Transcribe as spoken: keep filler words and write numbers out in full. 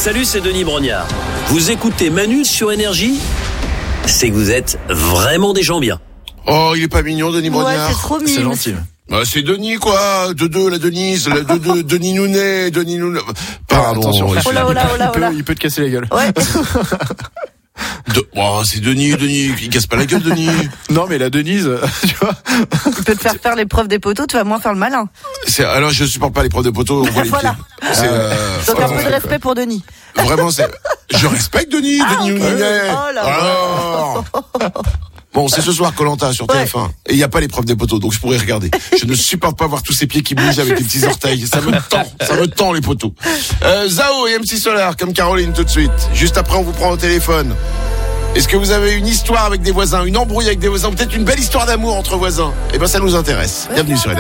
Salut, c'est Denis Brognard. Vous écoutez Manu sur Énergie ? C'est que vous êtes vraiment des gens bien. Oh, il est pas mignon, Denis Brognard. Ouais, c'est trop mignon. C'est gentil. Bah, c'est Denis, quoi. De deux, la Denise, la de deux, Denis Nounet, Denis Nounet. Pardon. Attention, il, Oh là, oh là, oh là, il, oh peut, là. il peut te casser la gueule. Ouais. de... oh, c'est Denis, Denis. Il casse pas la gueule, Denis. Non, mais la Denise, tu vois. Il peut te faire faire l'épreuve des poteaux, tu vas moins faire le malin. C'est... Alors, je supporte pas les profs de poteau. On voit les Voilà. pieds. C'est, euh... Donc un peu vraiment, de respect pour Denis. Vraiment, c'est... Je respecte Denis, Ah, Denis ok. Nounet. Oh là là. Alors... Bon, c'est ce soir Koh-Lanta sur T F un. Ouais. Et il n'y a pas l'épreuve des poteaux, donc je pourrais regarder. Je ne supporte pas voir tous ces pieds qui bougent avec les petits orteils. Ça me tend, ça me tend les poteaux. Euh, Zao et M C Solar, comme Caroline tout de suite. Juste après, on vous prend au téléphone. Est-ce que vous avez une histoire avec des voisins, une embrouille avec des voisins, peut-être une belle histoire d'amour entre voisins ? Eh ben, ça nous intéresse. Bienvenue sur Énergie.